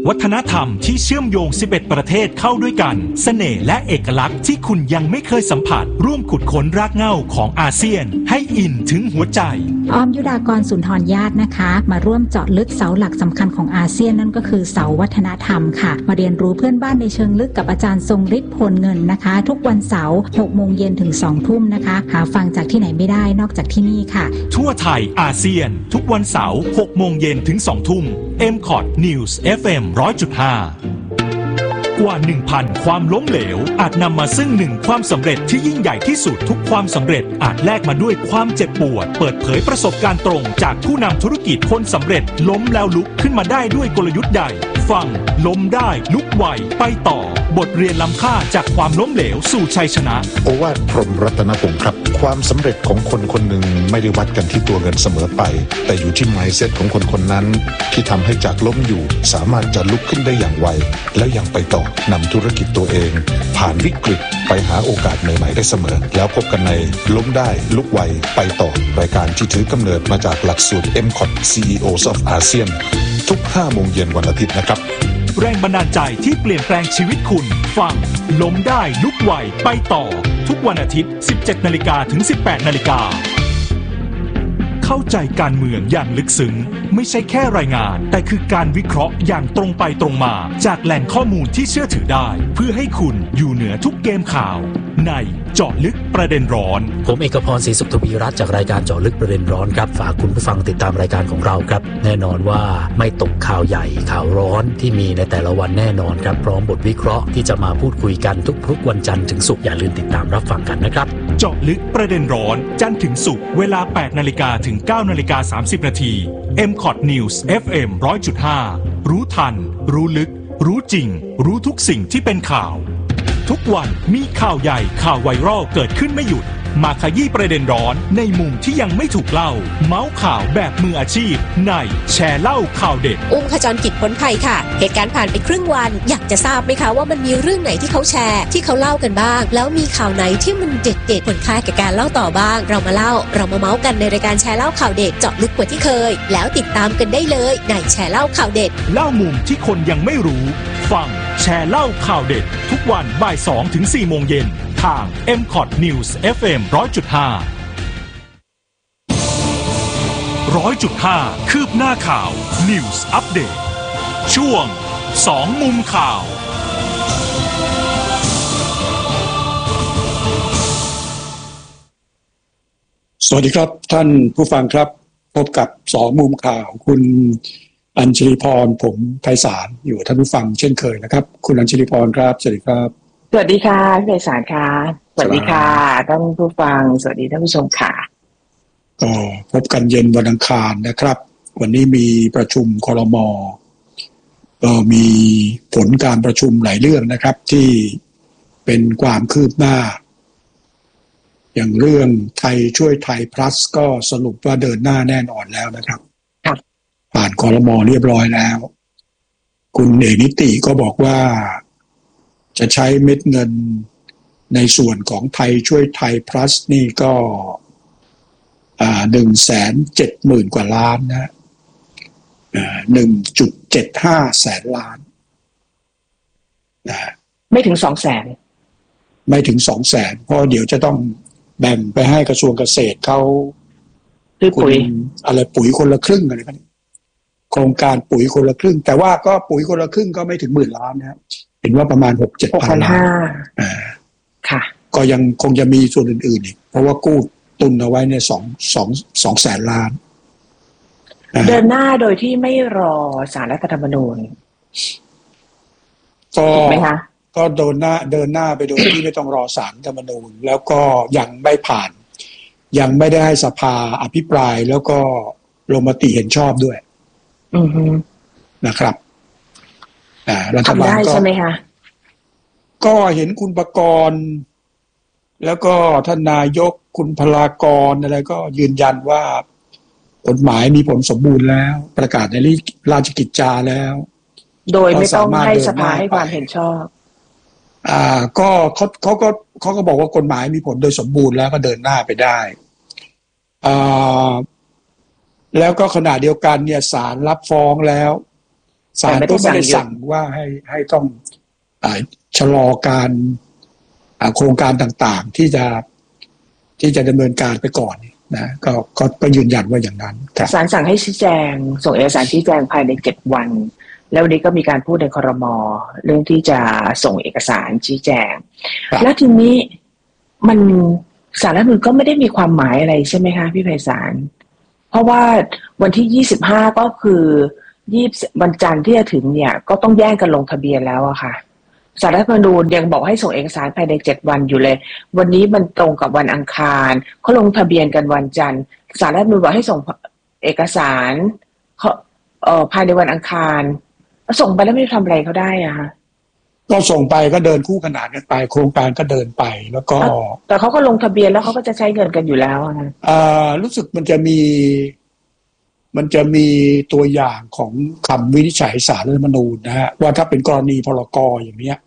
วัฒนธรรมที่เชื่อมโยง11ประเทศเข้าด้วยกันเสน่ห์และเอกลักษณ์ที่คุณยังไม่เคยสัมผัสร่วมขุดค้นรากเหง้าของอาเซียนให้อินถึงหัวใจออมยุดากรสุนทรญาตินะคะมาร่วมเจาะลึกเสาหลักสำคัญของอาเซียนนั่นก็คือเสาวัฒนธรรมค่ะมาเรียนรู้เพื่อนบ้านในเชิงลึกกับอาจารย์ทรงฤทธิ์พลเงินนะคะทุกวันเสาร์ 6 โมงเย็นถึง 2 ทุ่มนะคะหาฟังจากที่ไหนไม่ได้นอกจากที่นี่ค่ะทั่วไทยอาเซียนทุกวันเสาร์ 6 โมงเย็นถึง 2 ทุ่ม MCOT News FM 100.5 กว่า 1,000 ความล้มเหลวอาจนำมาซึ่ง1ความสำเร็จที่ยิ่งใหญ่ที่สุดทุกความสำเร็จอาจแลกมาด้วยความเจ็บปวดเปิดเผยประสบการณ์ตรงจากผู้นำธุรกิจคนสำเร็จล้มแล้วลุกขึ้นมาได้ด้วยกลยุทธ์ใดฟังล้มได้ลุกไหวไปต่อบทเรียนล้ำค่าจากความล้มเหลวสู่ชัยชนะโอวาทพรหมรัตนพงศ์ครับความสำเร็จของคนคนหนึ่งไม่ได้วัดกันที่ตัวเงินเสมอไปแต่อยู่ที่ mindset ของคนคนนั้นที่ทำให้จากล้มอยู่สามารถจะลุกขึ้นได้อย่างไวและยังไปต่อนำธุรกิจตัวเองผ่านวิกฤตไปหาโอกาสใหม่ๆได้เสมอแล้วพบกันในล้มได้ลุกไวไปต่อรายการที่ถือกำเนิดมาจากหลักสูตร MCOT CEOs of ASEAN ทุก 5 โมงเย็นวันอาทิตย์นะครับแรงบันดาลใจที่เปลี่ยนแปลงชีวิตคุณฟังล้มได้ลุกไหวไปต่อทุกวันอาทิตย์ 17 นาฬิกาถึง 18 นาฬิกาเข้าใจการเมืองอย่างลึกซึ้งไม่ใช่แค่รายงานแต่คือการวิเคราะห์อย่างตรงไปตรงมาจากแหล่งข้อมูลที่เชื่อถือได้เพื่อให้คุณอยู่เหนือทุกเกมข่าวในเจาะลึกประเด็นร้อนผมเอกพรศรีสุขทวีรัตน์จากรายการเจาะลึกประเด็นร้อนครับฝากคุณผู้ฟังติดตามรายการของเราครับแน่นอนว่าไม่ตกข่าวใหญ่ข่าวร้อนที่มีในแต่ละวันแน่นอนครับพร้อมบทวิเคราะห์ที่จะมาพูดคุยกันทุกวันจันทร์ถึงศุกร์อย่าลืมติดตามรับฟังกันนะครับเจาะลึกประเด็นร้อนจันทร์ถึงศุกร์เวลา 8 นาฬิกาถึง 9 นาฬิกา 30 นาที MCOT News FM 100.5 รู้ทันรู้ลึกรู้จริงรู้ทุกสิ่งที่เป็นข่าวทุกวันมีข่าวใหญ่ข่าวไวรัลเกิดขึ้นไม่หยุดมาขยี้ประเด็นร้อนในมุมที่ยังไม่ถูกเล่าเมาส์ข่าวแบบมืออาชีพในแชร์เล่าข่าวเด็ดขจรกิจพ้นภัยค่ะเหตุการณ์ผ่านไปครึ่งวันอยากจะทราบไหมคะว่ามันมีเรื่องไหนที่เขาแชร์ที่เขาเล่ากันบ้างแล้วมีข่าวไหนที่มันเด็ดๆผลคล้ายกับการเล่าต่อบ้างเรามาเมาส์กันในรายการแชร์เล่าข่าวเด็ดเจาะลึกกว่าที่เคยแล้วติดตามกันได้เลยในแชร์เล่าข่าวเด็ดเล่ามุมที่คนยังไม่รู้ฟังแชร์เล่าข่าวเด็ดทุกวันบ่าย 2 ถึง 4 โมงเย็นทาง MCOT News FM 100.5 100.5 คืบหน้าข่าว News Update ช่วง2มุมข่าวสวัสดีครับท่านผู้ฟังครับพบกับ2มุมข่าวคุณอัญชลีพรผมไพศาลอยู่ท่านผู้ฟังเช่นเคยนะครับคุณอัญชลีพรครับสวัสดีครับสวัสดีค่ะพี่ไพศาลค่ะสวัสดีค่ะท่านผู้ฟังสวัสดีท่านผู้ชมค่ะก็พบกันเย็นวันอังคารนะครับวันนี้มีประชุมครม.ก็มีผลการประชุมหลายเรื่องนะครับที่เป็นความคืบหน้าอย่างเรื่องไทยช่วยไทย plus ก็สรุปว่าเดินหน้าแน่นอนแล้วนะครับผ่านครม.เรียบร้อยแล้วคุณเอกนิติก็บอกว่าจะใช้เม็ดเงินในส่วนของไทยช่วยไทย plus นี่ก็170,000 กว่าล้านนะ1.75 แสนล้านนะไม่ถึง 200,000 ไม่ถึง 200,000 เพราะเดี๋ยวจะต้องแบ่งไปให้กระทรวงเกษตรเขาซื้อปุ๋ยอะไรปุ๋ยคนละครึ่งอะไรกันโครงการปุ๋ยคนละครึ่งแต่ว่าก็ปุ๋ยคนละครึ่งก็ไม่ถึง10,000 ล้านนะเห็นว่าประมาณ 6-7,000 ล้านค่ะก็ยังคงจะมีส่วนอื่นๆอีกเพราะว่ากู้ตุนเอาไว้เนี่ย200,000 ล้านเดินหน้าโดยที่ไม่รอศาลรัฐธรรมนูญก็ไหมคะก็เดินหน้าไปโดยที่ไม่ต้องรอศาลรัฐธรรมนูญแล้วก็ยังไม่ผ่านยังไม่ได้ให้สภาอภิปรายแล้วก็ลงมติเห็นชอบด้วยนะครับรัฐบาลก็ใช่ไหมคะก็เห็นคุณประกรณ์แล้วก็ท่านนายกคุณพลากรอะไรก็ยืนยันว่ากฎหมายมีผลสมบูรณ์แล้วประกาศในราชกิจจาแล้วโดยไม่ต้องให้สภาให้ความเห็นชอบก็เขาก็บอกว่ากฎหมายมีผลโดยสมบูรณ์แล้วก็เดินหน้าไปได้แล้วก็ขณะเดียวกันเนี่ยศาลรับฟ้องแล้วศาลก็ไม่ได้สั่งว่าให้ต้องชะลอการโครงการต่างๆที่จะดำเนินการไปก่อนนะก็ยืนยันว่าอย่างนั้นศาลสั่งให้ชี้แจงส่งเอกสารชี้แจงภายใน7 วันแล้ววันนี้ก็มีการพูดในครม.เรื่องที่จะส่งเอกสารชี้แจงแล้วทีนี้มันศาลรัฐธรรมนูญก็ไม่ได้มีความหมายอะไรใช่ไหมคะพี่ไพศาลเพราะว่าวันที่25ก็คือวันจันทร์ที่จะถึงเนี่ยก็ต้องแย่งกันลงทะเบียนแล้วอะค่ะศาลรัฐธรรมนูญยังบอกให้ส่งเอกสารภายใน7 วันอยู่เลยวันนี้มันตรงกับวันอังคารเขาลงทะเบียนกันวันจันทร์ศาลรัฐธรรมนูญบอกให้ส่งเอกสารภายในวันอังคารส่งไปแล้วไม่ทำอะไรเขาได้อะคะก็ส่งไปก็เดินคู่ขนานกันไปโครงการก็เดินไปแล้วก็แต่เขาก็ลงทะเบียนแล้วเขาก็จะใช้เงินกันอยู่แล้วนะรู้สึกมันจะมีตัวอย่างของคำวินิจฉัยศาลรัฐธรรมนูญนะฮะว่าถ้าเป็นกรณีพรก.อย่างเนี้ย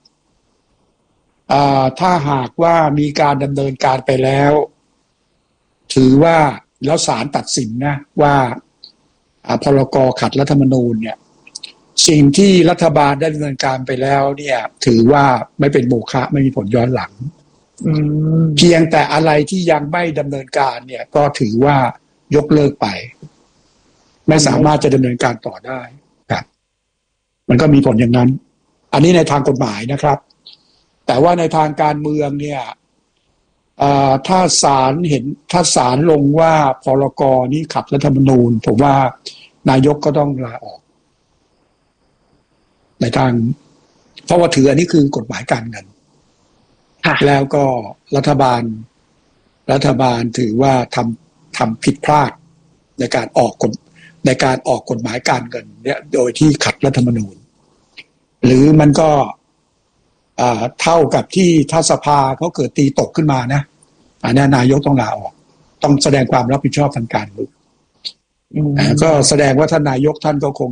ถ้าหากว่ามีการดำเนินการไปแล้วถือว่าแล้วศาลตัดสินนะว่าพรก.ขัดรัฐธรรมนูญเนี่ยสิ่งที่รัฐบาลได้ดำเนินการไปแล้วเนี่ยถือว่าไม่เป็นโมฆะไม่มีผลย้อนหลังเพียงแต่อะไรที่ยังไม่ดำเนินการเนี่ยก็ถือว่ายกเลิกไปไม่สามารถจะดำเนินการต่อได้ครับมันก็มีผลอย่างนั้นอันนี้ในทางกฎหมายนะครับแต่ว่าในทางการเมืองเนี่ยถ้าศาลลงว่าพรก.นี้ขัดรัฐธรรมนูญผมว่านายกก็ต้องลาออกในทางเพราะว่าถืออันนี้คือกฎหมายการเงินแล้วก็รัฐบาลถือว่าทำผิดพลาดในการออกกฎหมายการเงินเนี่ยโดยที่ขัดรัฐธรรมนูญหรือมันก็เท่ากับที่ถ้าสภาเขาเกิดตีตกขึ้นมานะอันนี้นายกต้องลาออกต้องแสดงความรับผิดชอบทางการเมืองก็แสดงว่าท่านนายกท่านก็คง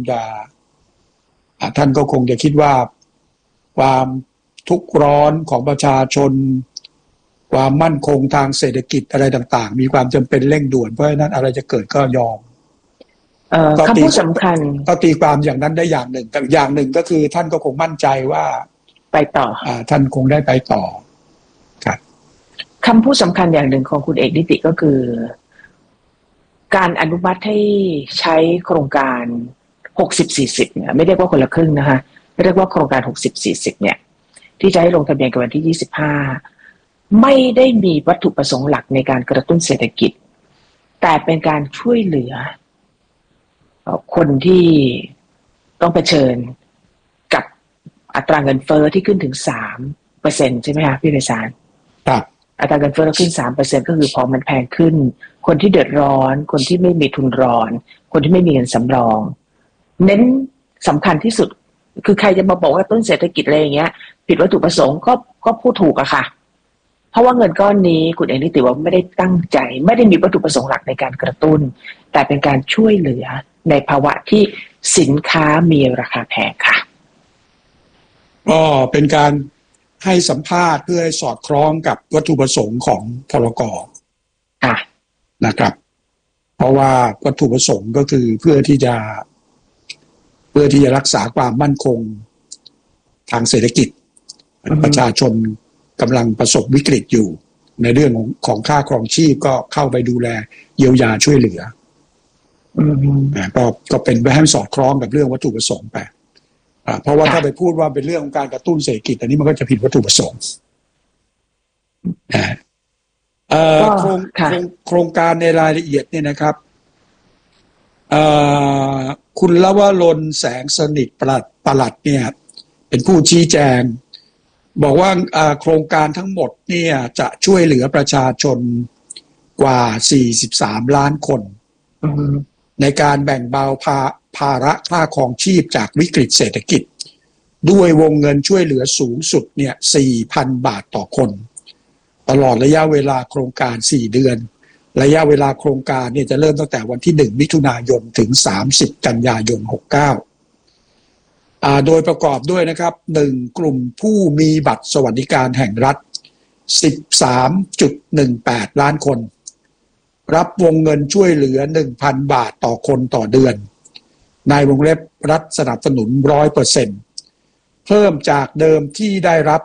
จะคิดว่าความทุกข์ร้อนของประชาชนความมั่นคงทางเศรษฐกิจอะไรต่างๆมีความจำเป็นเร่งด่วนเพราะฉะนั้นอะไรจะเกิดก็ยอมคำพูดสำคัญก็ตีความอย่างนั้นได้อย่างหนึ่งแต่อย่างหนึ่งก็คือท่านก็คงมั่นใจว่าไปต่อท่านคงได้ไปต่อครับคำพูดสำคัญอย่างหนึ่งของคุณเอกนิติก็คือการอนุมัติให้ใช้โครงการ60-40เนี่ยไม่เรียกว่าคนละครึ่งนะคะเรียกว่าโครงการ60-40เนี่ยที่จะให้ลงทะเบียนกันวันที่25ไม่ได้มีวัตถุประสงค์หลักในการกระตุ้นเศรษฐกิจแต่เป็นการช่วยเหลือคนที่ต้องเผชิญกับอัตราเงินเฟ้อที่ขึ้นถึง 3% ใช่ไหมคะพี่ไพศาลครับอัตราเงินเฟ้อขึ้น 3% ก็คือพอมันแพงขึ้นคนที่เดือดร้อนคนที่ไม่มีทุนรอนคนที่ไม่มีเงินสำรองเน้นสำคัญที่สุดคือใครจะมาบอกว่าต้นเศรษฐกิจอะไรอย่างเงี้ยผิดวัตถุประสงค์ก็พูดถูกอะค่ะเพราะว่าเงินก้อนนี้คุณเอกนิติว่าไม่ได้ตั้งใจไม่ได้มีวัตถุประสงค์หลักในการกระตุ้นแต่เป็นการช่วยเหลือในภาวะที่สินค้ามีราคาแพงค่ะก็เป็นการให้สัมภาษณ์เพื่อให้สอดคล้องกับวัตถุประสงค์ของพรก.นะครับเพราะว่าวัตถุประสงค์ก็คือเพื่อที่จะรักษาความมั่นคงทางเศรษฐกิจประชาชนกำลังประสบวิกฤตอยู่ในเรื่องของค่าครองชีพก็เข้าไปดูแลเยียวยาช่วยเหลือก็เป็นไปให้สอดคล้องกับเรื่องวัตถุประสงค์ไปเพราะว่าถ้าไปพูดว่าเป็นเรื่องของการกระตุ้นเศรษฐกิจอันนี้มันก็จะผิดวัตถุประสงค์โครงการในรายละเอียดเนี่ยนะครับคุณลวรนแสงสนิทปลัดเนี่ยเป็นผู้ชี้แจงบอกว่าโครงการทั้งหมดเนี่ยจะช่วยเหลือประชาชนกว่า43ล้านคนในการแบ่งเบาภาระค่าครองชีพจากวิกฤตเศรษฐกิจด้วยวงเงินช่วยเหลือสูงสุดเนี่ย 4,000 บาทต่อคนตลอดระยะเวลาโครงการ4เดือนระยะเวลาโครงการเนี่ยจะเริ่มตั้งแต่วันที่1มิถุนายนถึง30กันยายน69โดยประกอบด้วยนะครับ1กลุ่มผู้มีบัตรสวัสดิการแห่งรัฐ 13.18 ล้านคนรับวงเงินช่วยเหลือ 1,000 บาทต่อคนต่อเดือนในวงเล็บรัฐสนับสนุน 100%เพิ่มจากเดิมที่ได้รับ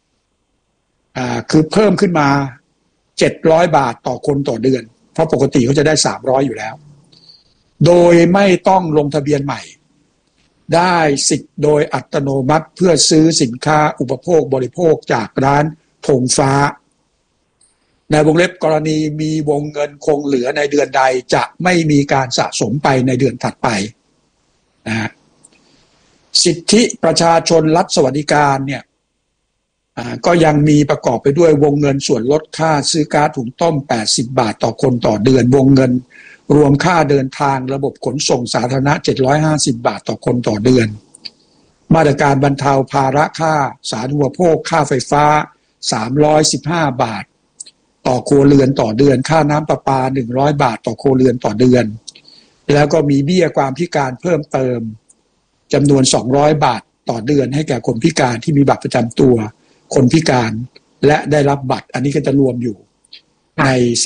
คือเพิ่มขึ้นมา700 บาทต่อคนต่อเดือนเพราะปกติเขาจะได้300อยู่แล้วโดยไม่ต้องลงทะเบียนใหม่ได้สิทธิ์โดยอัตโนมัติเพื่อซื้อสินค้าอุปโภคบริโภคจากร้านธงฟ้าในวงเล็บกรณีมีวงเงินคงเหลือในเดือนใดจะไม่มีการสะสมไปในเดือนถัดไปนะฮะสิทธิประชาชนรัฐสวัสดิการเนี่ยก็ยังมีประกอบไปด้วยวงเงินส่วนลดค่าซื้อก๊าซถุงต้ม80 บาทต่อคนต่อเดือนวงเงินรวมค่าเดินทางระบบขนส่งสาธารณะ750 บาทต่อคนต่อเดือนมาตรการบรรเทาภาระค่าสาธารณูปโภคค่าไฟฟ้า315 บาทต่อครัวเรือนต่อเดือนค่าน้ำประปา100 บาทต่อครัวเรือนต่อเดือนแล้วก็มีเบี้ยความพิการเพิ่มเติมจำนวน200 บาทต่อเดือนให้แก่คนพิการที่มีบัตรประจำตัวคนพิการและได้รับบัตรอันนี้ก็จะรวมอยู่ใน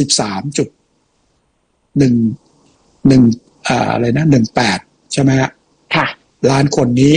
13.18 ใช่ไหมฮะค่ะล้านคนนี้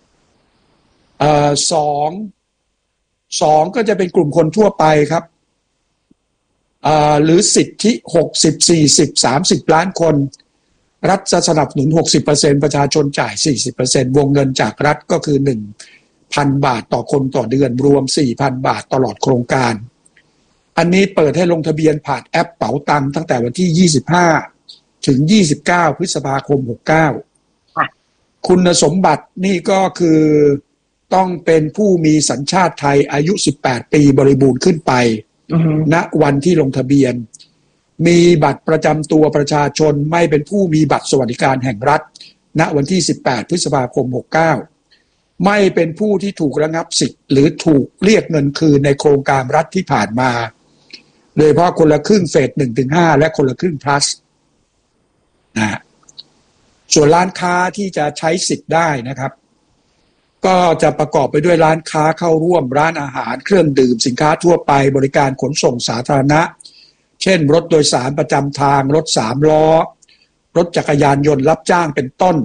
สองก็จะเป็นกลุ่มคนทั่วไปครับหรือสิทธิ60 40 30 ล้านคนรัฐจะสนับสนุน 60% ประชาชนจ่าย 40% วงเงินจากรัฐก็คือ 1,000 บาทต่อคนต่อเดือนรวม 4,000 บาทตลอดโครงการอันนี้เปิดให้ลงทะเบียนผ่านแอปเป๋าตังค์ตั้งแต่วันที่25ถึง29พฤษภาคม69คุณสมบัตินี่ก็คือต้องเป็นผู้มีสัญชาติไทยอายุ18 ปีบริบูรณ์ขึ้นไปณวันที่ลงทะเบียนมีบัตรประจำตัวประชาชนไม่เป็นผู้มีบัตรสวัสดิการแห่งรัฐณวันที่18พฤษภาคม69ไม่เป็นผู้ที่ถูกระงับสิทธิ์หรือถูกเรียกเงินคืนในโครงการรัฐที่ผ่านมาโดยเฉพาะคนละครึ่งเฟส 1-5 และคนละครึ่ง plus นะส่วนร้านค้าที่จะใช้สิทธิ์ได้นะครับก็จะประกอบไปด้วยร้านค้าเข้าร่วมร้านอาหารเครื่องดื่มสินค้าทั่วไปบริการขนส่งสาธารณะเช่นรถโดยสารประจำทางรถ3 ล้อรถจักรยานยนต์รับจ้างเป็นต้น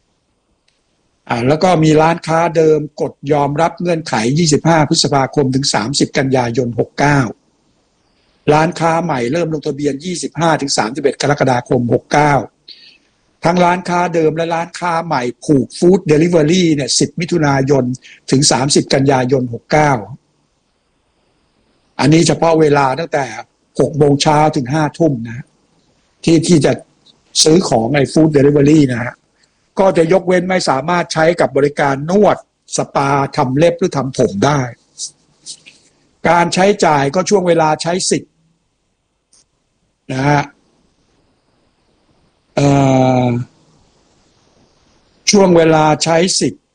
แล้วก็มีร้านค้าเดิมกดยอมรับเงื่อนไข25พฤษภาคมถึง30กันยายน69ร้านค้าใหม่เริ่มลงทะเบียน25ถึง31กรกฎาคม69ทั้งร้านค้าเดิมและร้านค้าใหม่ผูกฟู้ดเดลิเวอรี่เนี่ย10มิถุนายนถึง30กันยายน69อันนี้เฉพาะเวลาตั้งแต่6 โมงเช้าถึง5 ทุ่มนะที่จะซื้อของในฟู้ดเดลิเวอรี่นะฮะก็จะยกเว้นไม่สามารถใช้กับบริการนวดสปาทำเล็บหรือทำผมได้การใช้จ่ายก็ช่วงเวลาใช้สิทธิ์นะฮะช่วงเวลาใช้สิทธิ์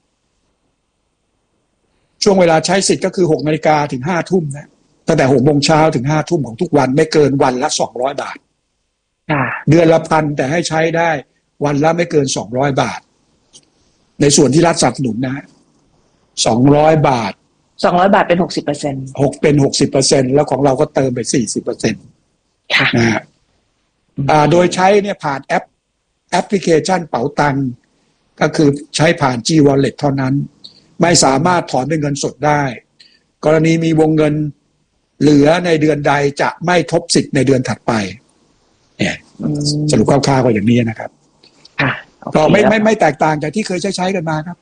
ก็คือ6 นาฬิกาถึง5 ทุ่มนะตั้งแต่6 โมงเช้าถึง5 ทุ่มของทุกวันไม่เกินวันละ200 บาทเดือนละ1,000แต่ให้ใช้ได้วันละไม่เกิน200 บาทในส่วนที่รัฐสนับสนุนนะ200 บาทเป็น 60% เป็น 60% แล้วของเราก็เติมไป 40% ค่ะนะฮะโดยใช้เนี่ยผ่านแอปพลิเคชันเป๋าตังค์ก็คือใช้ผ่าน G Wallet เท่านั้นไม่สามารถถอนเป็นเงินสดได้กรณีมีวงเงินเหลือในเดือนใดจะไม่ทบสิทธิ์ในเดือนถัดไปเนี่ยสรุปคร่าวๆก็อย่างนี้นะครับก็ไม่แตกต่างจากที่เคยใช้กันมาครับ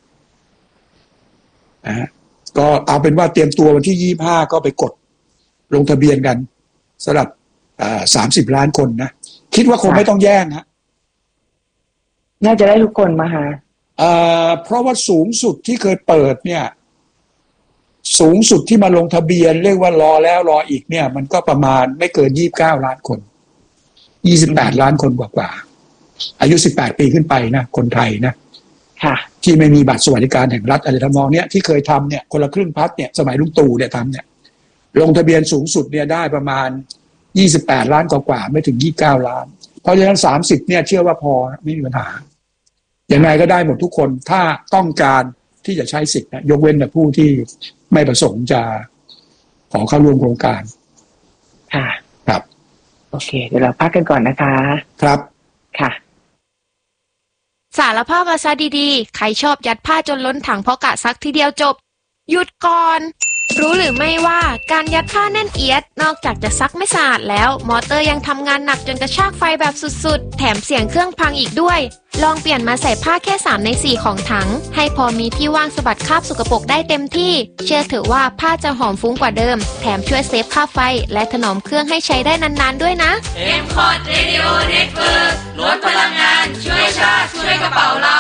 ก็เอาเป็นว่าเตรียมตัววันที่25ก็ไปกดลงทะเบียนกันสำหรับ30 ล้านคนนะคิดว่าคงไม่ต้องแย่งฮะน่าจะได้ทุกคนมาหาเพราะว่าสูงสุดที่เคยเปิดเนี่ยสูงสุดที่มาลงทะเบียนเรียกว่ารอแล้วรออีกเนี่ยมันก็ประมาณไม่เกิน29 ล้านคน28 ล้านคนกว่าอายุ18 ปีขึ้นไปนะคนไทยนะที่ไม่มีบัตรสวัสดิการแห่งรัฐอะไรทำนองเนี้ยที่เคยทำเนี่ยคนละครึ่งพัฒเนี่ยสมัยลุงตู่เนี่ยทำเนี่ยลงทะเบียนสูงสุดเนี่ยได้ประมาณ28 ล้านกว่าไม่ถึง29 ล้านเพราะฉะนั้น30เนี่ยเชื่อว่าพอไม่มีปัญหายังไงก็ได้หมดทุกคนถ้าต้องการที่จะใช้สิทธิ์นะยกเว้นแต่ผู้ที่ไม่ประสงค์จะขอเข้าร่วมโครงการครับโอเคเดี๋ยวเราพักกันก่อนนะคะครับค่ะสารภาพมาซะดีๆใครชอบยัดผ้าจนล้นถังเพราะกะซักทีเดียวจบหยุดก่อนรู้หรือไม่ว่าการยัดผ้าแน่นเอียดนอกจากจะซักไม่สะอาดแล้วมอเตอร์ยังทำงานหนักจนกระชากไฟแบบสุดๆแถมเสียงเครื่องพังอีกด้วยลองเปลี่ยนมาใส่ผ้าแค่3 ใน 4ของถังให้พอมีที่ว่างสะบัดคราบสกปรกได้เต็มที่เชื่อเถอะว่าผ้าจะหอมฟุ้งกว่าเดิมแถมช่วยเซฟค่าไฟและถนอมเครื่องให้ใช้ได้นานๆด้วยนะ M-Cot Radio Network ลดพลังงานช่วยชาติช่วยกระเป๋าเรา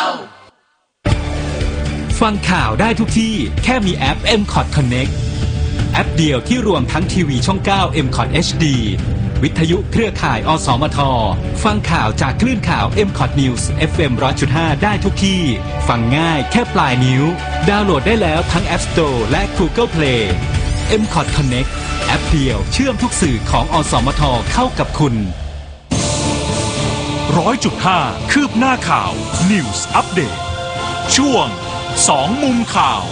ฟังข่าวได้ทุกที่แค่มีแอป M-Cot Connect แอปเดียวที่รวมทั้งทีวีช่อง 9 M-Cot HD วิทยุเครือข่ายอสมทฟังข่าวจากคลื่นข่าว M-Cot News FM 100.5 ได้ทุกที่ฟังง่ายแค่ปลายนิ้วดาวน์โหลดได้แล้วทั้ง App Store และ Google Play M-Cot Connect แอปเดียวเชื่อมทุกสื่อของอสมทเข้ากับคุณ 100.5 คืบหน้าข่าว News Update ช่วง2 มุมข่าว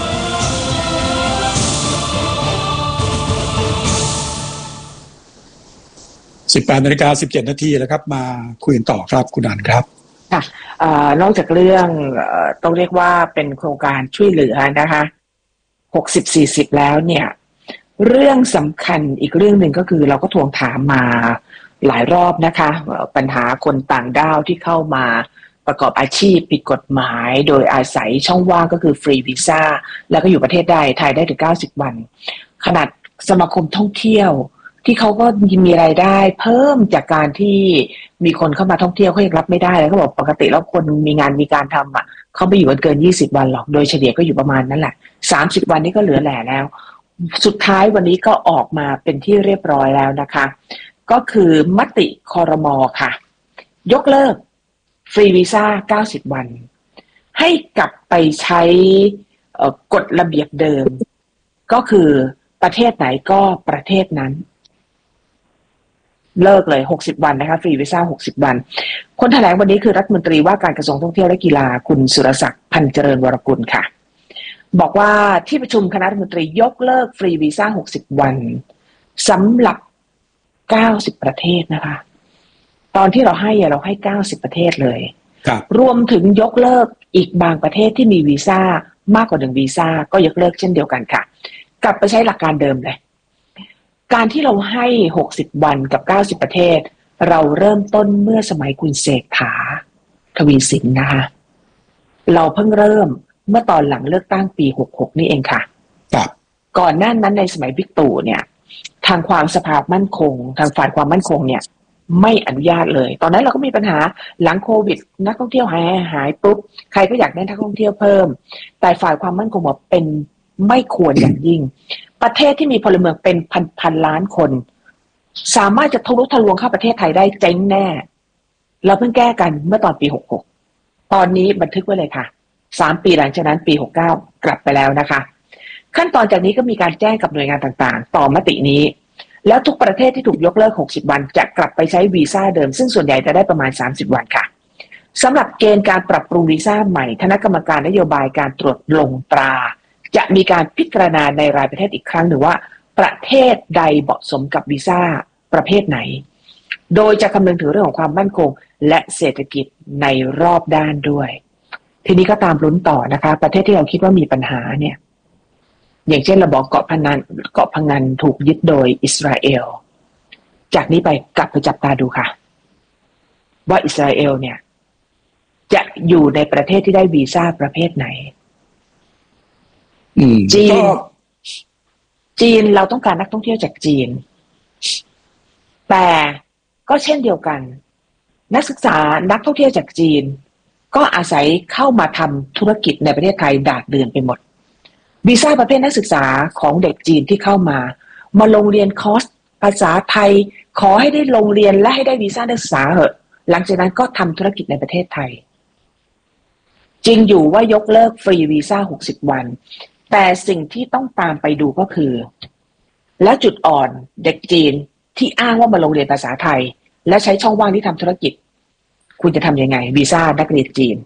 18:17 น.แล้วครับมาคุยกันต่อครับคุณอันครับค่ะนอกจากเรื่องต้องเรียกว่าเป็นโครงการช่วยเหลือนะคะ60-40แล้วเนี่ยเรื่องสำคัญอีกเรื่องหนึ่งก็คือเราก็ทวงถามมาหลายรอบนะคะปัญหาคนต่างด้าวที่เข้ามาประกอบอาชีพผิดกฎหมายโดยอาศัยช่องว่างก็คือฟรีวีซ่าแล้วก็อยู่ประเทศใดไทยได้ถึง90 วันขนาดสมาคมท่องเที่ยวที่เขาก็มีรายได้เพิ่มจากการที่มีคนเข้ามาท่องเที่ยวเขายังรับไม่ได้แล้วก็บอกปกติแล้วคนมีงานมีการทำอ่ะเขาไม่อยู่กันเกิน20 วันหรอกโดยเฉลี่ยก็อยู่ประมาณนั้นแหละ30 วันนี้ก็เหลือแหล่แล้วสุดท้ายวันนี้ก็ออกมาเป็นที่เรียบร้อยแล้วนะคะก็คือมติครม.ค่ะยกเลิกฟรีวีซ่า90 วันให้กลับไปใช้กฎระเบียบเดิมก็คือประเทศไหนก็ประเทศนั้นเลิกเลย60 วันนะคะฟรีวีซ่า60 วันคนแถลงวันนี้คือรัฐมนตรีว่าการกระทรวงท่องเที่ยวและกีฬาคุณสุรศักดิ์พันเจริญวรกุลค่ะบอกว่าที่ประชุมคณะรัฐมนตรียกเลิกฟรีวีซ่า60 วันสำหรับ90 ประเทศนะคะตอนที่เราให้90 ประเทศเลยรวมถึงยกเลิกอีกบางประเทศที่มีวีซ่ามากกว่า1วีซ่าก็ยกเลิกเช่นเดียวกันค่ะกลับไปใช้หลักการเดิมเลยการที่เราให้60 วันกับ90 ประเทศเราเริ่มต้นเมื่อสมัยคุณเศรษฐาทวีสินนะคะเราเพิ่งเริ่มเมื่อตอนหลังเลือกตั้งปี66นี่เองค่ะก่อนหน้านั้นในสมัยบิ๊กตู่เนี่ยทางความสภาพมั่นคงทางฝ่ายความมั่นคงเนี่ยไม่อนุญาตเลยตอนนั้นเราก็มีปัญหาหลังโควิดนักท่องเที่ยวหายปุ๊บใครก็อยากได้นักท่องเที่ยวเพิ่มแต่ฝ่ายความมั่นคงบอกเป็นไม่ควรอย่างยิ่งประเทศที่มีพลเมืองเป็นพันล้านคนสามารถจะทะลุทะลวงเข้าประเทศไทยได้เจ๊งแน่เราเพิ่งแก้กันเมื่อตอนปี66ตอนนี้บันทึกไว้เลยค่ะ3 ปีหลังจากนั้นปี69กลับไปแล้วนะคะขั้นตอนจากนี้ก็มีการแจ้งกับหน่วยงานต่างๆต่อมตินี้แล้วทุกประเทศที่ถูกยกเลิก60 วันจะกลับไปใช้วีซ่าเดิมซึ่งส่วนใหญ่จะได้ประมาณ30 วันค่ะสำหรับเกณฑ์การปรับปรุงวีซ่าใหม่คณะกรรมการนโยบายการตรวจลงตราจะมีการพิจารณาในรายประเทศอีกครั้งหนึ่งว่าประเทศใดเหมาะสมกับวีซ่าประเภทไหนโดยจะคำนึงถึงเรื่องของความมั่นคงและเศรษฐกิจในรอบด้านด้วยทีนี้ก็ตามลุ้นต่อนะคะประเทศที่เราคิดว่ามีปัญหาเนี่ยอย่างเช่นเราบอกเกาะพะงันถูกยึดโดยอิสราเอลจากนี้ไปกลับไปจับตาดูค่ะว่าอิสราเอลเนี่ยจะอยู่ในประเทศที่ได้วีซ่าประเภทไหนจีนเราต้องการนักท่องเที่ยวจากจีนแต่ก็เช่นเดียวกันนักศึกษานักท่องเที่ยวจากจีนก็อาศัยเข้ามาทำธุรกิจในประเทศไทยดาดเดือนไปหมดวีซ่าประเภทนักศึกษาของเด็กจีนที่เข้ามาลงเรียนคอร์สภาษาไทยขอให้ได้ลงเรียนและให้ได้วีซ่านักศึกษาเหอะหลังจากนั้นก็ทำธุรกิจในประเทศไทยจริงอยู่ว่ายกเลิกฟรีวีซ่า60 วันแต่สิ่งที่ต้องตามไปดูก็คือแล้วจุดอ่อนเด็กจีนที่อ้างว่ามาลงเรียนภาษาไทยและใช้ช่องว่างที่ทำธุรกิจคุณจะทำยังไงวีซ่านักเรียนจีน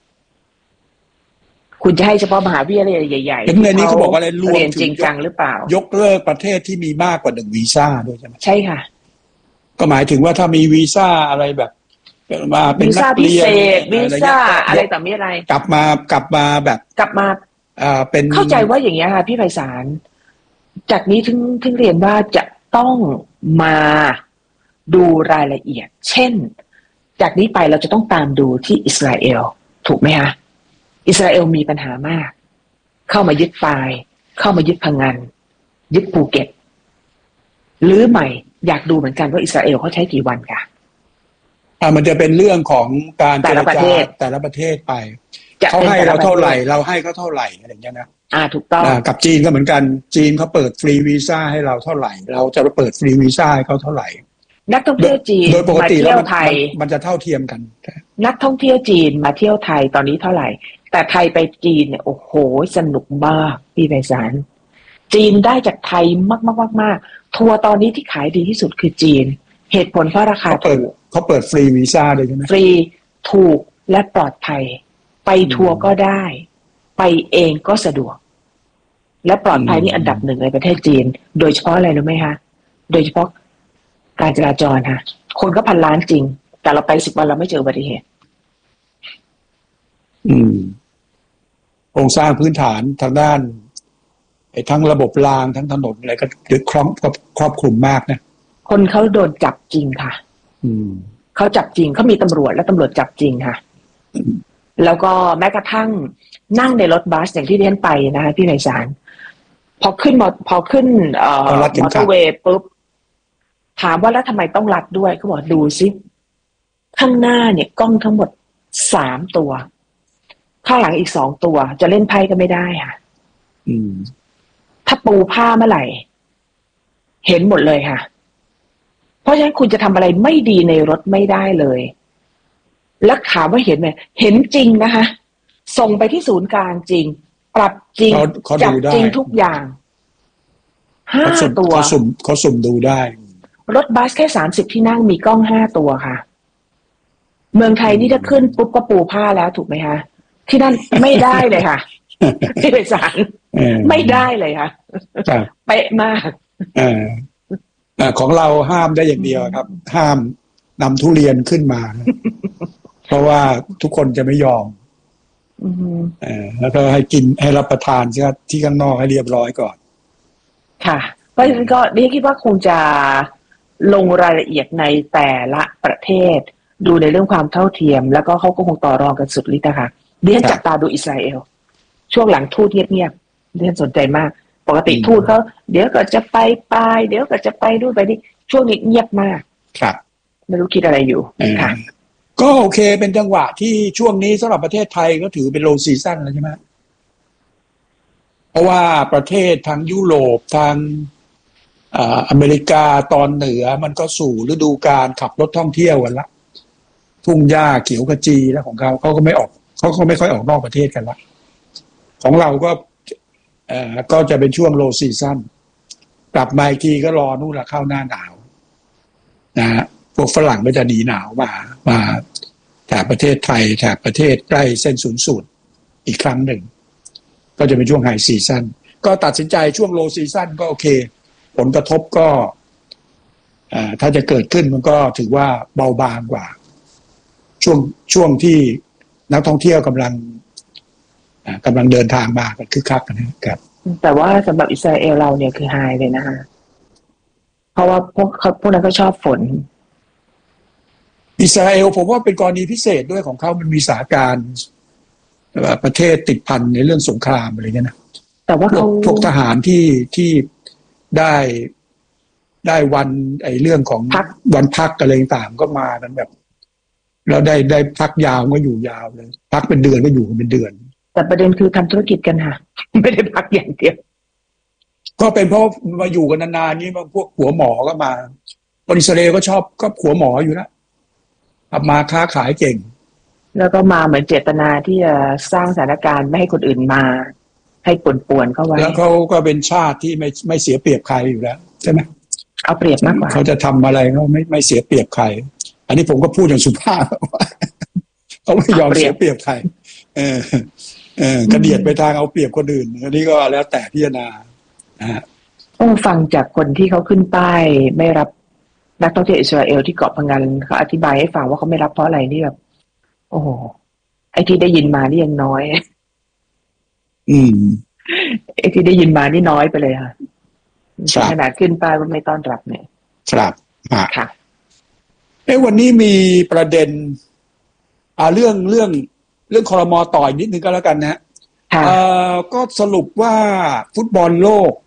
คุณจะให้เฉพาะมหาวิทยาลัยใหญ่ๆในนี้เขาบอกว่าอะไรรวมเรียนจริงจังหรือเปล่ายกเลิกประเทศที่มีมากกว่า1วีซ่าด้วยใช่ไหมใช่ค่ะก็หมายถึงว่าถ้ามีวีซ่าอะไรแบบมาเป็นนักเรียนวีซ่าอะไรต่อมีอะไรกลับมาแบบกลับมาเป็นเข้าใจว่าอย่างเงี้ยค่ะพี่ไพศาลจากนี้ถึงเรียนว่าจะต้องมาดูรายละเอียดเช่นจากนี้ไปเราจะต้องตามดูที่อิสราเอลถูกไหมคะอิสราเอลมีปัญหามากเข้ามายึดปายเข้ามายึดพังงานยึดภูเก็ตหรือใหม่อยากดูเหมือนกันว่าอิสราเอลเขาใช้กี่วันค่ะมันจะเป็นเรื่องของการแต่ละประเทศไปเขาให้เราเท่าไหร่เราให้เขาเท่าไหร่อะไรอย่างเงี้ยนะถูกต้องกับจีนก็เหมือนกันจีนเขาเปิดฟรีวีซ่าให้เราเท่าไหร่เราจะเปิดฟรีวีซ่าให้เขาเท่าไหร่นักท่องเที่ยวจีนมาเที่ยวไทยมันจะเท่าเทียมกันนักท่องเที่ยวจีนมาเที่ยวไทยตอนนี้เท่าไหร่แต่ไทยไปจีนเนี่ยโอ้โหสนุกมากพี่ไพศาลจีนได้จากไทยมากทัวร์ตอนนี้ที่ขายดีที่สุดคือจีนเหตุผลเพราะราคาถูกเขาเปิดฟรีวีซ่าเลยใช่ไหมฟรีถูกและปลอดภัยไปทัวร์ก็ได้ไปเองก็สะดวกและปลอดภัยนี่อันดับหนึ่งในประเทศจีนโดยเฉพาะอะไรรู้ไหมคะโดยเฉพาะการจราจรค่ะคนก็1,000 ล้านจริงแต่เราไป10 วันเราไม่เจออุบัติเหตุโครงสร้างพื้นฐานทางด้านทั้งระบบรางทั้งถนนอะไรก็ครอบคลุมมากนะคนเขาโดนจับจริงค่ะเขาจับจริงเขามีตำรวจและตำรวจจับจริงค่ะแล้วก็แม้กระทั่งนั่งในรถบัสอย่างที่เรียนไปนะคะพี่ไพศาลพอขึ้นมอเตอร์เวย์ปุ๊บถามว่าแล้วทำไมต้องรัดด้วยเขาบอกดูซิข้างหน้าเนี่ยกล้องทั้งหมด3 ตัวข้างหลังอีก2 ตัวจะเล่นไพ่ก็ไม่ได้ค่ะถ้าปูผ้าเมื่อไหร่เห็นหมดเลยค่ะเพราะฉะนั้นคุณจะทำอะไรไม่ดีในรถไม่ได้เลยแล้วถามว่าเห็นไหมเห็นจริงนะคะส่งไปที่ศูนย์กลางจริงปรับจริงจับจริงทุกอย่าง5 ตัวเขาสุ่มดูได้รถบัสแค่30 ที่นั่งมีกล้อง5 ตัวค่ะเมืองไทยนี่ถ้าขึ้นปุ๊บก็ปูผ้าแล้วถูกไหมคะที่นั่นไม่ได้เลยค่ะที่ไปศาลไม่ได้เลยค่ะเป๊ะมากของเราห้ามได้อย่างเดียวครับห้ามนำทุเรียนขึ้นมาเพราะว่าทุกคนจะไม่ยอมแล้วก็ให้กินให้รับประทานที่ข้างนอกให้เรียบร้อยก่อนค่ะเพราะฉะนั้นก็นี่คิดว่าคงจะลงรายละเอียดในแต่ละประเทศดูในเรื่องความเท่าเทียมแล้วก็เขาก็คงต่อรองกันสุดฤทธิ์นะคะดิฉันจับตาดูอิสราเอลช่วงหลังทูตเงียบๆดิฉันสนใจมากปกติทูตเขาเดี๋ยวก็จะไปเดี๋ยวก็จะไปนู่นไปนี่ช่วงนี้เงียบมากครับไม่รู้คิดอะไรอยู่ค่ะก็โอเคเป็นจังหวะที่ช่วงนี้สำหรับประเทศไทยก็ถือเป็นโลว์ซีซั่นแล้วใช่ไหมเพราะว่าประเทศทางยุโรปทางอเมริกาตอนเหนือมันก็สู่ฤดูกาลขับรถท่องเที่ยวกันละทุ่งหญ้าเขียวขจีแล้วของเขาก็ไม่ออกเขาก็ไม่ค่อยออกนอกประเทศกันละของเราก็จะเป็นช่วงโลว์ซีซั่นกลับมาอีกทีก็รอนู่นละเข้าหน้าหนาวนะฮะพวกฝรั่งก็จะหนีหนาวมาแถบประเทศไทยแถบประเทศใกล้เส้นศูนย์สูตรอีกครั้งหนึ่งก็จะเป็นช่วงไฮซีซั่นก็ตัดสินใจช่วงโลว์ซีซั่นก็โอเคผลกระทบก็ถ้าจะเกิดขึ้นมันก็ถือว่าเบาบางกว่าช่วงที่นักท่องเที่ยวกำลังเดินทางมากันคึกคักนะครับแต่ว่าสำหรับอิสราเอลเราเนี่ยคือไฮเลยนะคะเพราะว่าพวกนั้นก็ชอบฝนอิสราเอลผมว่าเป็นกรณีพิเศษด้วยของเขามันมีสถานการณ์ประเทศติดพันในเรื่องสงครามอะไรเงี้ยนะแต่ว่าพวกทหารที่ได้วันเรื่องของวันพักอะไรต่างก็มากันแบบแล้วได้พักยาวก็อยู่ยาวเลยพักเป็นเดือนก็อยู่เป็นเดือนแต่ประเด็นคือทำธุรกิจกันค่ะไม่ได้พักอย่างเดียวก็เป็นเพราะมาอยู่กันนานๆนี้บางพวกหัวหมอก็มาคนอิสราเอลก็ชอบก็หัวหมออยู่แล้วมาค้าขายเก่งแล้วก็มาเหมือนเจตนาที่จะสร้างสถานการณ์ไม่ให้คนอื่นมาให้ป่วนๆเข้าไว้แล้วเขาก็เป็นชาติที่ไม่เสียเปรียบใครอยู่แล้วใช่ไหมเอาเปรียบมากกว่าเขาจะทำอะไรเขาไม่เสียเปรียบใครอันนี้ผมก็พูดอย่างสุภาพเขาไม่ยอมเสียเปรียบใครกระเดียดไปทางเอาเปรียบคนอื่นอันนี้ก็แล้วแต่พิจารณาต้องฟังจากคนที่เขาขึ้นป้ายไม่รับนักท่องเที่ยวอิสราเอลที่เกาะพะงันเขาอธิบายให้ฟังว่าเขาไม่รับเพราะอะไรนี่แบบโอ้โหไอ้ที่ได้ยินมานี่ยังน้อยไอ้ที่ได้ยินมานี่น้อยไปเลยค่ะขนาดขึ้นป้ายว่าไม่ต้อนรับเนี่ยครับค่ะวันนี้มีประเด็นเรื่องครม.ต่ออีกนิดนึงก็แล้วกันนะก็สรุปว่าฟุตบอลโลก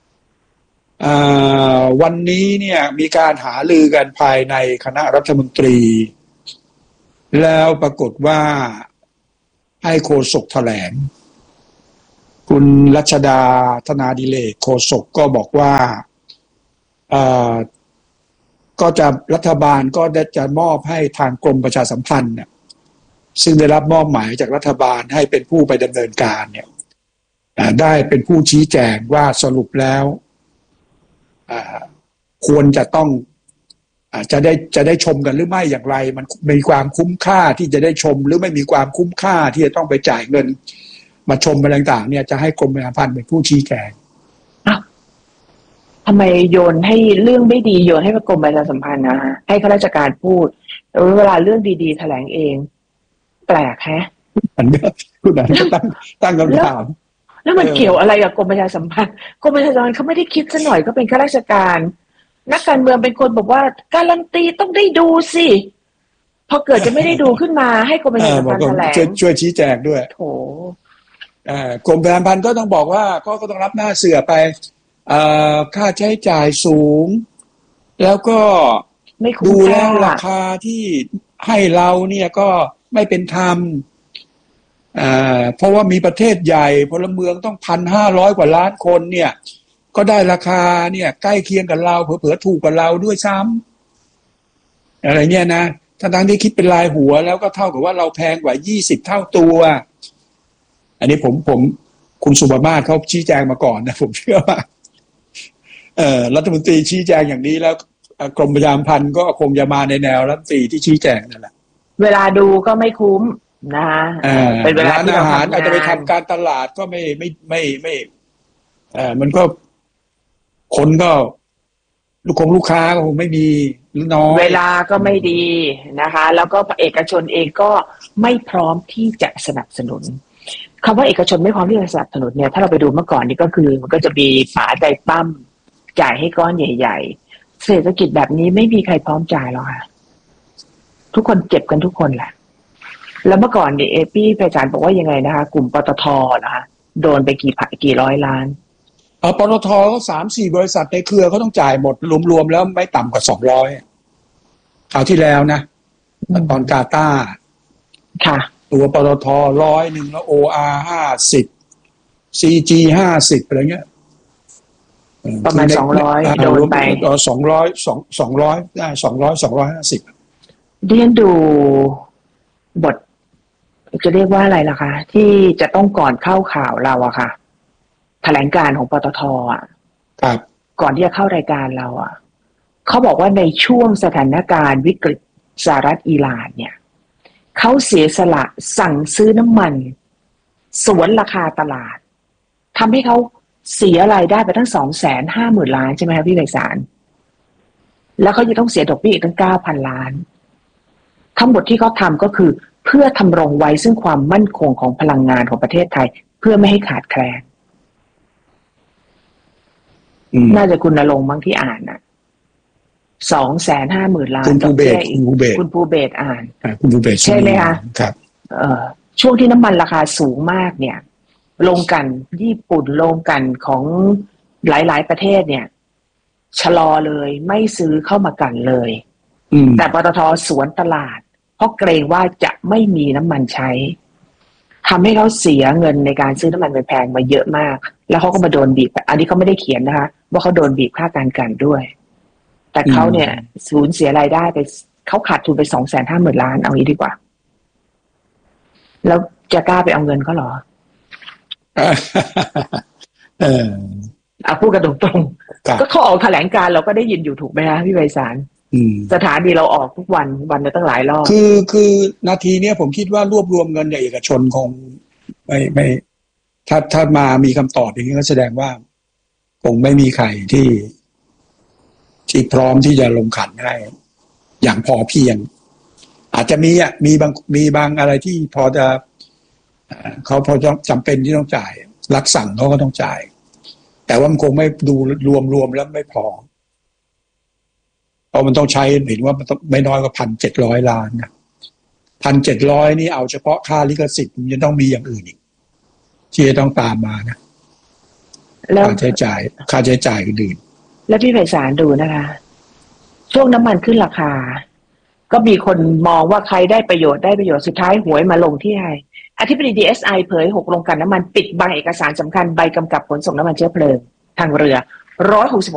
วันนี้เนี่ยมีการหารือกันภายในคณะรัฐมนตรีแล้วปรากฏว่าให้โฆษกแถลงคุณรัชดาธนาดิเรกโฆษกก็บอกว่าก็จะรัฐบาลก็จะมอบให้ทางกรมประชาสัมพันธ์เนี่ยซึ่งได้รับมอบหมายจากรัฐบาลให้เป็นผู้ไปดำเนินการเนี่ยได้เป็นผู้ชี้แจงว่าสรุปแล้วควรจะต้องจะได้ชมกันหรือไม่อย่างไรมันมีความคุ้มค่าที่จะได้ชมหรือไม่มีความคุ้มค่าที่จะต้องไปจ่ายเงินมาชมอะไรต่างๆเนี่ยจะให้กรมประชาสัมพันธ์เป็นผู้ชี้แจงทำไมโยนให้เรื่องไม่ดีโยนให้กรมประชาสัมพันธ์นะให้ข้าราชการพูดเวลาเรื่องดีๆแถลงเองแปลกแฮะคุณนั้นก็ตั้งคำถามแล้วมันเกี่ยวอะไรกับกรมประชาสัมพันธ์กรมประชาสัมพันธ์เขาไม่ได้คิดซะหน่อยก็เป็นข้าราชการนักการเมืองเป็นคนบอกว่าการันตีต้องได้ดูสิพอเกิดจะไม่ได้ดูขึ้นมาให้กรมประชาสัมพันธ์แถลงช่วยชี้แจงด้วยโถกรมประชาสัมพันธ์ก็ต้องบอกว่าก็ต้องรับหน้าเสือไปค่าใช้จ่ายสูงแล้วก็ดูแล้วราคาที่ให้เราเนี่ยก็ไม่เป็นธรรมเพราะว่ามีประเทศใหญ่พลเมืองต้อง 1,500 กว่าล้านคนเนี่ยก็ได้ราคาเนี่ยใกล้เคียงกับเราเผลอๆถูกกว่าเราด้วยซ้ำอะไรเนี่ยนะทั้งที่คิดเป็นรายหัวแล้วก็เท่ากับว่าเราแพงกว่า20เท่าตัวอันนี้ผมคุณสุภมาศเขาชี้แจงมาก่อนนะผมเชื่อว่ารัฐมนตรีชี้แจงอย่างนี้แล้วกรมประชาสัมพันธ์ก็คงจะมาในแนวรัฐมนตรีที่ชี้แจงนั่นแหละเวลาดูก็ไม่คุ้มนะเป็นเวลาที่อาหารอาจจะไปทำการตลาดก็ไม่มันก็คนก็ลูกค้าก็คงไม่มีน้อยเวลาก็ไม่ดีนะคะแล้วก็เอกชนเองก็ไม่พร้อมที่จะสนับสนุนคำว่าเอกชนไม่พร้อมที่จะสนับสนุนเนี่ยถ้าเราไปดูเมื่อก่อนนี่ก็คือมันก็จะมีป๋าใจปั้มจ่ายให้ก้อนใหญ่ๆเศรษฐกิจแบบนี้ไม่มีใครพร้อมจ่ายหรอกค่ะทุกคนเจ็บกันทุกคนแหละแล้วเมื่อก่อนเนี่ยพี่ไพศาลบอกว่ายังไงนะคะกลุ่มปตท.นะคะโดนไปกี่ร้อยล้านปตท.ก็ 3-4 บริษัทในเครือเขาต้องจ่ายหมดรวมๆแล้วไม่ต่ำกว่า200คราวที่แล้วนะตอนกาตาร์ค่ะตัวปตท. 100แล้ว OR 50 CG 50อะไรเงี้ยประมาณ200โดนไป 200ได้250เรียนดูบทจะเรียกว่าอะไรล่ะคะที่จะต้องก่อนเข้าข่าวเราอะค่ะแถลงการของปตท.อ่ะครับก่อนที่จะเข้ารายการเราอ่ะเขาบอกว่าในช่วงสถานการณ์วิกฤตสหรัฐอิหร่านเนี่ยเขาเสียสละสั่งซื้อน้ำมันสวนราคาตลาดทำให้เขาเสียรายได้ไปทั้ง 250,000 ล้านใช่ไหมครับพี่ไพศาลแล้วเขาจะต้องเสียดอกเบี้ยอีกตั้ง 9,000 ล้านทั้งหมดที่เขาทำก็คือเพื่อทำรงไว้ซึ่งความมั่นคงของพลังงานของประเทศไทยเพื่อไม่ให้ขาดแคลนน่าจะคุณณรงค์มั้งที่อ่านน่ะ 250,000 ล้านคุณภูเบศอ่านคุณภูเบศใช่ไหมคะครับช่วงที่น้ำมันราคาสูงมากเนี่ยลงกันญี่ปุ่นลงกันของหลายๆประเทศเนี่ยชะลอเลยไม่ซื้อเข้ามากันเลยแต่ปตท.สวนตลาดเพราะเกรงว่าจะไม่มีน้ำมันใช้ทำให้เขาเสียเงินในการซื้อน้ำมันแพงมาเยอะมากแล้วเขาก็มาโดนบีบอันนี้เขาไม่ได้เขียนนะคะว่าเขาโดนบีบค่าการกันด้วยแต่เขาเนี่ยสูญเสียรายได้ไปเขาขาดทุนไป 250,000 ล้านเอางี้ดีกว่าแล้วจะกล้าไปเอาเงินเขาหรอพูดกันตรงๆก็เขาออกแถลงการเราก็ได้ยินอยู่ถูกไหมคะพี่ไพศาลสถานีเราออกทุกวันละตั้งหลายรอบคือนาทีเนี้ยผมคิดว่ารวบรวมเงินจากเอกชนคงไม่ถ้ามามีคำตอบอย่างนี้ก็แสดงว่าคงไม่มีใครที่ที่พร้อมที่จะลงขันให้อย่างพอเพียงอาจจะมีบางอะไรที่พอจะเขาพอจำเป็นที่ต้องจ่ายรักสั่งเขาก็ต้องจ่ายแต่ว่ามันคงไม่ดูรวมแล้วไม่พอเพราะมันต้องใช้เห็นว่ามันต้องไม่น้อยกว่า1,700 ล้านนะ1,700นี่เอาเฉพาะค่าลิขสิทธิ์มันจะต้องมีอย่างอื่นอีกที่จะต้องตามมานะค่าใช้จ่ายอื่นแล้วพี่ไพศาลดูนะคะช่วงน้ำมันขึ้นราคาก็มีคนมองว่าใครได้ประโยชน์สุดท้ายหวยมาลงที่ใครอธิบดี DSI เผย6โรงกลั่นน้ำมันปิดบังเอกสารสำคัญใบกำกับขนส่งน้ำมันเชื้อเพลิงทางเรือ166